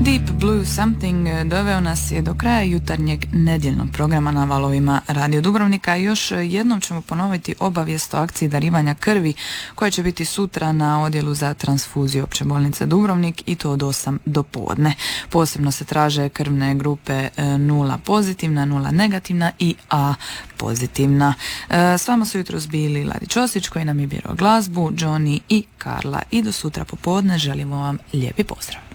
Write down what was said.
Deep Blue Something doveo nas je do kraja jutarnjeg nedjeljnog programa na valovima Radio Dubrovnika. Još jednom ćemo ponoviti obavijest o akciji darivanja krvi koja će biti sutra na odjelu za transfuziju Opće bolnice Dubrovnik i to od 8 do podne. Posebno se traže krvne grupe 0 pozitivna, 0 negativna i A pozitivna. S vama su jutros bili Ladi Ćosić koji nam je birao glazbu, Johnny i Karla i do sutra popodne želimo vam lijepi pozdrav.